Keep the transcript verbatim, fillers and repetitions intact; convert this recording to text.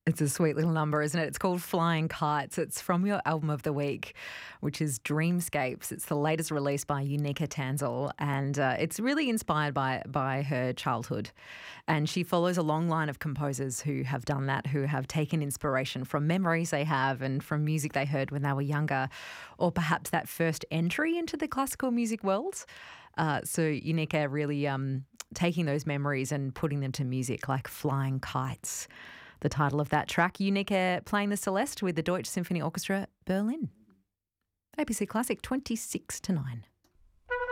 It's a sweet little number, isn't it? It's called Flying Kites. It's from your album of the week, which is Dreamscapes. It's the latest release by Unica Tanzel, and uh, it's really inspired by by her childhood. And she follows a long line of composers who have done that, who have taken inspiration from memories they have and from music they heard when they were younger, or perhaps that first entry into the classical music world. Uh, so Unica really um, taking those memories and putting them to music, like Flying Kites. The title of that track, Unica playing the Celeste with the Deutsche Symphony Orchestra Berlin. A B C Classic, twenty-six to nine.